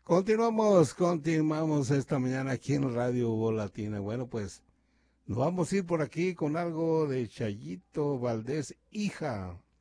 Continuamos esta mañana aquí en Radio Voz Latina. Bueno, pues nos vamos a ir por aquí con algo de Chayito Valdés, hija.